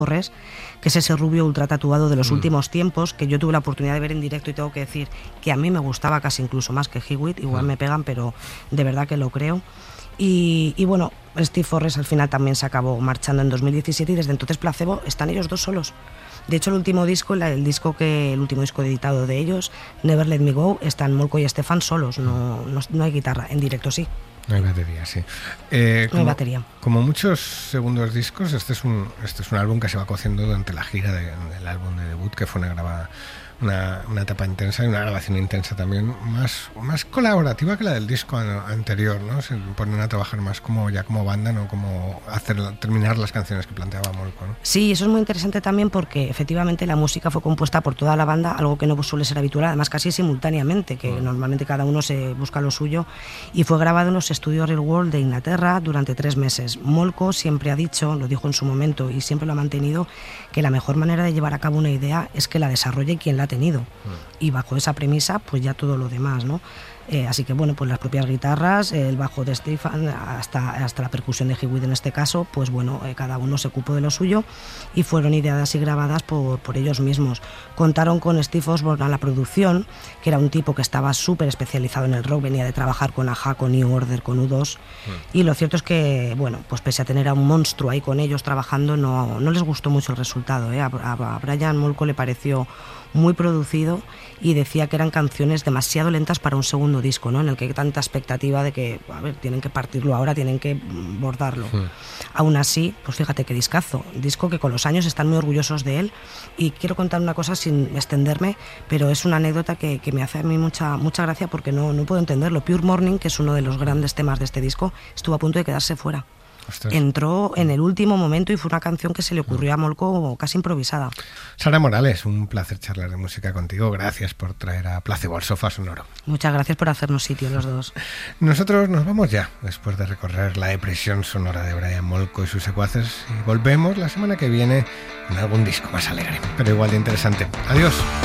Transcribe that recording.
Torres, que es ese rubio ultra tatuado de los últimos tiempos, que yo tuve la oportunidad de ver en directo y tengo que decir que a mí me gustaba casi incluso más que Hewitt, igual me pegan, pero de verdad que lo creo. Y bueno, Steve Forrest al final también se acabó marchando en 2017 y desde entonces Placebo están ellos dos solos. De hecho, el último disco editado de ellos, Never Let Me Go, están Molko y Stefan solos, no hay guitarra, en directo sí. No hay batería, sí. No hay batería. Como muchos segundos discos, este es un álbum que se va cociendo durante la gira del álbum de debut, que fue una etapa intensa y una grabación intensa también, más colaborativa que la del disco anterior, ¿no? Se ponen a trabajar más como banda, no como terminar las canciones que planteaba Molko, ¿no? Sí, eso es muy interesante también porque efectivamente la música fue compuesta por toda la banda, algo que no suele ser habitual, además casi simultáneamente, que normalmente cada uno se busca lo suyo, y fue grabado en los estudios Real World de Inglaterra durante 3 meses. Molko siempre ha dicho, lo dijo en su momento y siempre lo ha mantenido, que la mejor manera de llevar a cabo una idea es que la desarrolle quien la tenido, y bajo esa premisa pues ya todo lo demás, ¿no? Así que bueno, pues las propias guitarras, el bajo de Stefan, hasta la percusión de Hewitt en este caso, pues bueno, cada uno se ocupó de lo suyo y fueron ideadas y grabadas por ellos mismos. Contaron con Steve Osborne a la producción, que era un tipo que estaba súper especializado en el rock, venía de trabajar con A.H.A., con New Order, con U2, y lo cierto es que, bueno, pues pese a tener a un monstruo ahí con ellos trabajando, no les gustó mucho el resultado, ¿eh? A Brian Molko le pareció muy producido y decía que eran canciones demasiado lentas para un segundo disco, ¿no? En el que hay tanta expectativa de que, a ver, tienen que partirlo ahora, tienen que bordarlo. Aún así, pues fíjate qué discazo, disco que con los años están muy orgullosos de él, y quiero contar una cosa sin extenderme, pero es una anécdota que me hace a mí mucha gracia porque no puedo entenderlo. Pure Morning, que es uno de los grandes temas de este disco, estuvo a punto de quedarse fuera. Ostras. Entró en el último momento y fue una canción que se le ocurrió a Molko casi improvisada. Sara Morales, un placer charlar de música contigo. Gracias por traer a Placebo al sofá sonoro. Muchas gracias por hacernos sitio los dos. Nosotros nos vamos ya, después de recorrer la depresión sonora de Brian Molko y sus secuaces, y volvemos la semana que viene con algún disco más alegre, pero igual de interesante. Adiós.